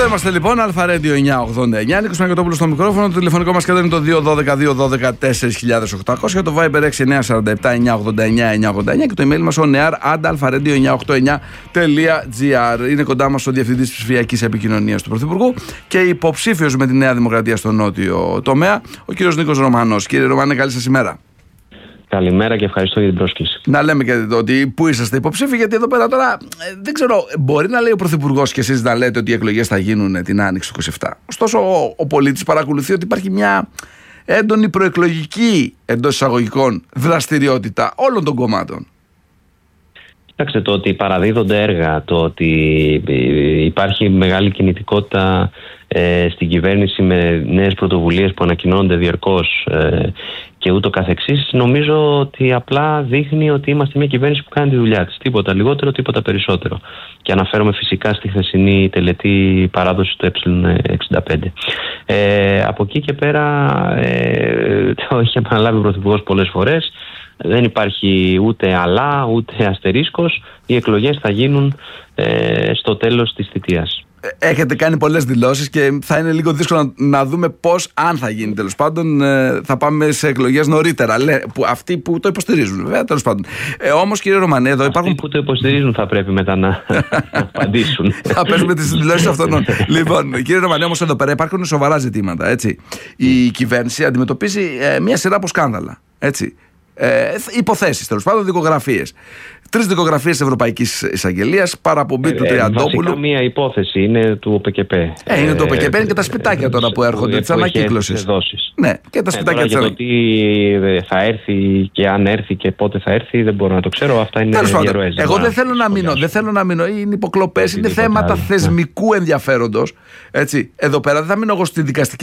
Εδώ είμαστε λοιπόν, Αλφα Radio 989. Νίκος Μαγκοτόπουλος στο μικρόφωνο. Το τηλεφωνικό μας κέντρο είναι το 212-212-4800. Το Viber 6947-989-989 και το email μας onear@alpha-radio989.gr. Είναι κοντά μας ο Διευθυντής Ψηφιακής Επικοινωνίας του Πρωθυπουργού και υποψήφιος με τη Νέα Δημοκρατία στο νότιο τομέα, ο κύριος Νίκος Ρωμανός. Κύριε Ρωμανέ, καλή σας ημέρα. Καλημέρα και ευχαριστώ για την πρόσκληση. Να λέμε και ότι πού είσαστε υποψήφοι, γιατί εδώ πέρα τώρα δεν ξέρω, μπορεί να λέει ο Πρωθυπουργός και εσείς να λέτε ότι οι εκλογές θα γίνουν την Άνοιξη του 27. Ωστόσο, ο πολίτης παρακολουθεί ότι υπάρχει μια έντονη προεκλογική, εντός εισαγωγικών, δραστηριότητα όλων των κομμάτων. Κοιτάξτε, το ότι παραδίδονται έργα, το ότι υπάρχει μεγάλη κινητικότητα στην κυβέρνηση με νέες πρωτοβουλίες που ανακοινώνονται διαρκώς και ούτω καθεξής, νομίζω ότι απλά δείχνει ότι είμαστε μια κυβέρνηση που κάνει τη δουλειά της. Τίποτα λιγότερο, τίποτα περισσότερο. Και αναφέρομαι φυσικά στη χθεσινή τελετή παράδοση του Ε65. Από εκεί και πέρα το είχε επαναλάβει ο Πρωθυπουργός πολλές φορές. Δεν υπάρχει ούτε αλλά, ούτε αστερίσκος. Οι εκλογές θα γίνουν στο τέλος της θητείας. Έχετε κάνει πολλές δηλώσεις και θα είναι λίγο δύσκολο να δούμε πώς, αν θα γίνει τέλος πάντων, θα πάμε σε εκλογές νωρίτερα. Αυτοί που το υποστηρίζουν, βέβαια, τέλος πάντων. Όμως, κύριε Ρωμανέ, εδώ υπάρχουν. Αυτοί που το υποστηρίζουν θα πρέπει μετά να απαντήσουν. Θα παίζουμε τις δηλώσεις αυτών. Λοιπόν, κύριε Ρωμανέ, όμως εδώ πέρα υπάρχουν σοβαρά ζητήματα. Έτσι. Η κυβέρνηση αντιμετωπίζει μια σειρά από σκάνδαλα. Έτσι. Υποθέσεις, τέλος πάντων, δικογραφίες. 3 δικογραφίες Ευρωπαϊκής Εισαγγελίας, παραπομπή του Τριαντόπουλου. Βασικά μία υπόθεση είναι του ΟΠΚΕΠΕ. Είναι το ΟΠΚΕΠΕ, είναι και τα σπιτάκια τώρα που έρχονται της ανακύκλωσης. Ναι, και τα σπιτάκια της ανακύκλωσης. Για το τι θα έρθει και αν έρθει και πότε θα έρθει, δεν μπορώ να το ξέρω. Αυτά είναι διαρροές. Εγώ δεν θέλω να μείνω. Είναι υποκλοπές, είναι θέματα θεσμικού ενδιαφέροντος. Έτσι. Εδώ πέρα δεν θα μείνω εγώ στη δικαστική